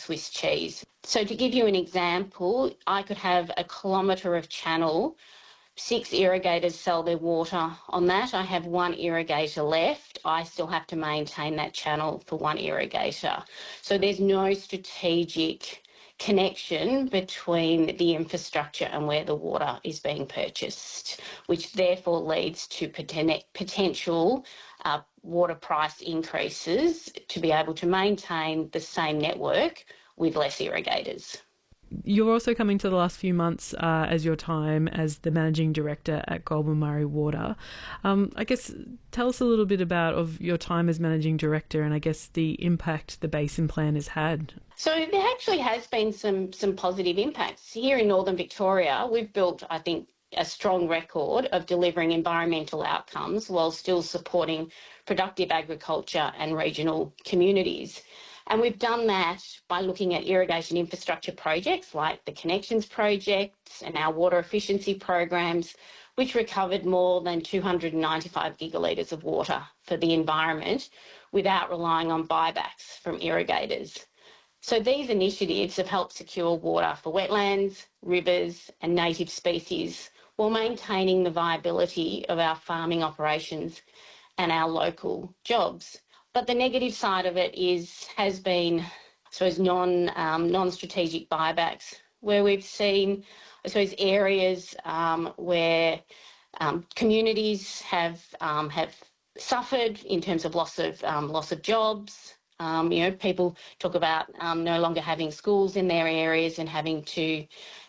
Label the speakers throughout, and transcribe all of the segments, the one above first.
Speaker 1: Swiss cheese. So to give you an example, I could have a kilometre of channel, 6 irrigators sell their water on that. I have 1 irrigator left. I still have to maintain that channel for 1 irrigator. So there's no strategic connection between the infrastructure and where the water is being purchased, which therefore leads to potential water price increases to be able to maintain the same network with less irrigators.
Speaker 2: You're also coming to the last few months as your time as the Managing Director at Goulburn Murray Water. I guess tell us a little bit of your time as Managing Director and I guess the impact the Basin Plan has had.
Speaker 1: So there actually has been some positive impacts. Here in Northern Victoria, we've built, I think, a strong record of delivering environmental outcomes while still supporting productive agriculture and regional communities. And we've done that by looking at irrigation infrastructure projects like the Connections projects and our water efficiency programs, which recovered more than 295 gigalitres of water for the environment without relying on buybacks from irrigators. So these initiatives have helped secure water for wetlands, rivers and native species while maintaining the viability of our farming operations and our local jobs. But the negative side of it has been, I suppose, non-strategic buybacks, where we've seen, I suppose, areas where communities have suffered in terms of loss of jobs. People talk about no longer having schools in their areas and having to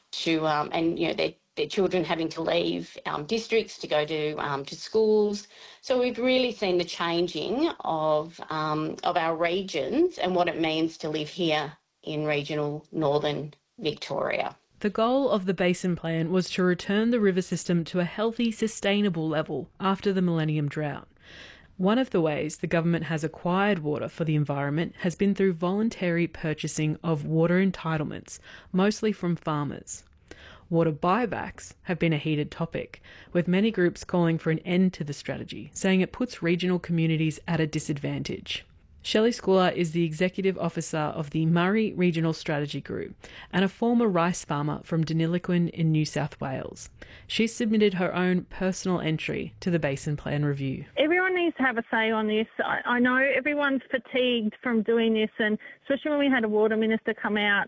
Speaker 1: their children having to leave districts to go to schools. So we've really seen the changing of our regions and what it means to live here in regional northern Victoria.
Speaker 2: The goal of the Basin Plan was to return the river system to a healthy, sustainable level after the Millennium Drought. One of the ways the government has acquired water for the environment has been through voluntary purchasing of water entitlements, mostly from farmers. Water buybacks have been a heated topic, with many groups calling for an end to the strategy, saying it puts regional communities at a disadvantage. Shelley Schooler is the Executive Officer of the Murray Regional Strategy Group and a former rice farmer from Deniliquin in New South Wales. She submitted her own personal entry to the Basin Plan review.
Speaker 3: Everyone needs to have a say on this. I know everyone's fatigued from doing this, and especially when we had a water minister come out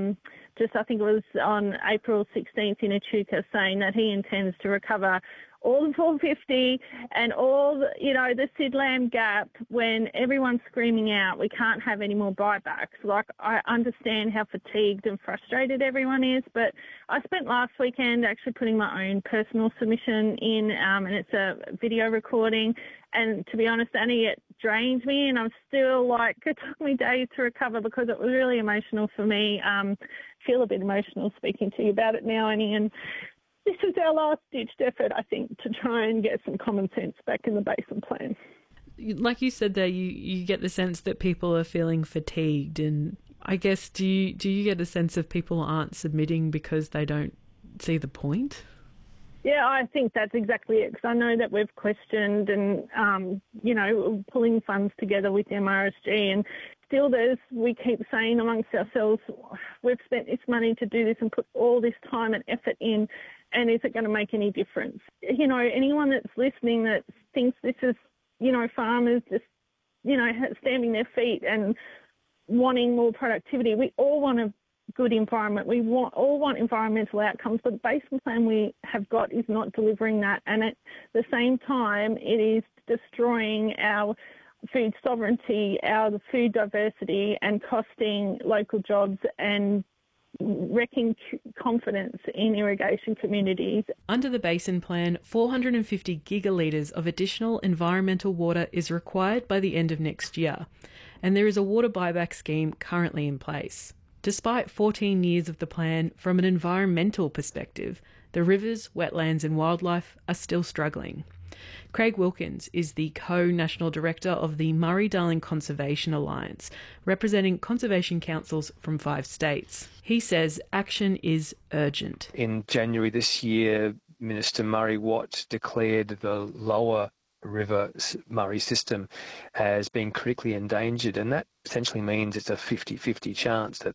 Speaker 3: I think it was on April 16th in Echuca, saying that he intends to recover all the 450 and all the Sidlam gap, when everyone's screaming out we can't have any more buybacks. Like, I understand how fatigued and frustrated everyone is, but I spent last weekend actually putting my own personal submission in, and it's a video recording. And to be honest, Annie, it drained me, and I'm still it took me days to recover because it was really emotional for me. Feel a bit emotional speaking to you about it now, Annie, and this is our last-ditched effort, I think, to try and get some common sense back in the Basin Plan.
Speaker 2: Like you said there, you get the sense that people are feeling fatigued, and I guess do you get a sense of people aren't submitting because they don't see the point?
Speaker 3: Yeah, I think that's exactly it, because I know that we've questioned and, pulling funds together with MRSG, and still we keep saying amongst ourselves, we've spent this money to do this and put all this time and effort in, and is it going to make any difference? Anyone that's listening that thinks this is, farmers just, stamping their feet and wanting more productivity, we all want a good environment. We all want environmental outcomes, but the Basin Plan we have got is not delivering that, and at the same time it is destroying our food sovereignty, our food diversity, and costing local jobs and wrecking confidence in irrigation communities.
Speaker 2: Under the Basin Plan, 450 gigalitres of additional environmental water is required by the end of next year, and there is a water buyback scheme currently in place. Despite 14 years of the plan, from an environmental perspective, the rivers, wetlands and wildlife are still struggling. Craig Wilkins is the co-national director of the Murray-Darling Conservation Alliance, representing conservation councils from 5 states. He says action is urgent.
Speaker 4: In January this year, Minister Murray Watt declared the lower River Murray system as being critically endangered, and that essentially means it's a 50-50 chance that